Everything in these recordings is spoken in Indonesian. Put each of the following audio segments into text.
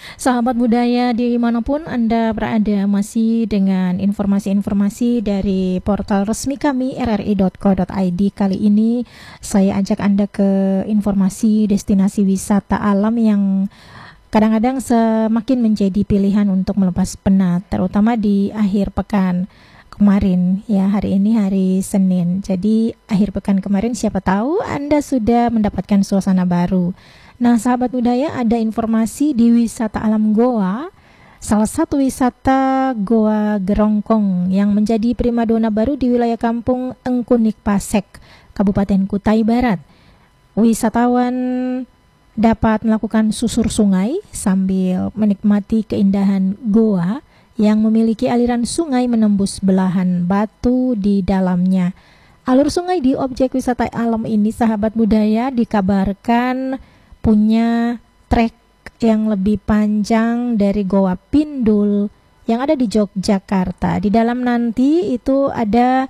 Sahabat budaya dimanapun Anda berada, masih dengan informasi-informasi dari portal resmi kami rri.co.id. Kali ini saya ajak Anda ke informasi destinasi wisata alam yang kadang-kadang semakin menjadi pilihan untuk melepas penat, terutama di akhir pekan kemarin ya. Hari ini hari Senin, jadi akhir pekan kemarin siapa tahu Anda sudah mendapatkan suasana baru. Nah, sahabat budaya, ada informasi di wisata alam Goa. Salah satu wisata Goa Gerongkong yang menjadi primadona baru di wilayah kampung Engkunik Pasek, Kabupaten Kutai Barat. Wisatawan dapat melakukan susur sungai sambil menikmati keindahan goa yang memiliki aliran sungai menembus belahan batu di dalamnya. Alur sungai di objek wisata alam ini, sahabat budaya, dikabarkan punya trek yang lebih panjang dari Goa Pindul yang ada di Yogyakarta. Di dalam nanti itu ada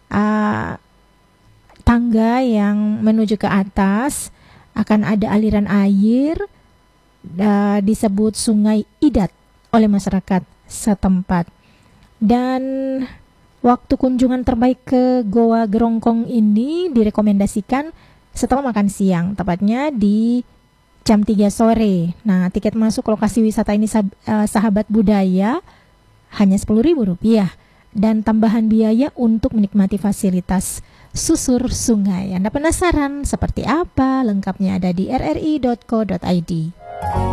tangga yang menuju ke atas, akan ada aliran air, disebut Sungai Idat oleh masyarakat setempat. Dan waktu kunjungan terbaik ke Goa Gerongkong ini direkomendasikan setelah makan siang, tepatnya di jam 3 sore. Nah, tiket masuk lokasi wisata ini sahabat budaya hanya Rp10.000 dan tambahan biaya untuk menikmati fasilitas susur sungai. Anda penasaran seperti apa? Lengkapnya ada di rri.co.id.